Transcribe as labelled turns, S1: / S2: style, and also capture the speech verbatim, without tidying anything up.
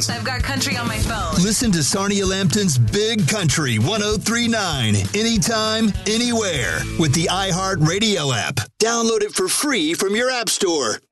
S1: I've got country on my phone.
S2: Listen to Sarnia Lambton's Big Country one oh three point nine anytime, anywhere with the iHeartRadio app. Download it for free from your app store.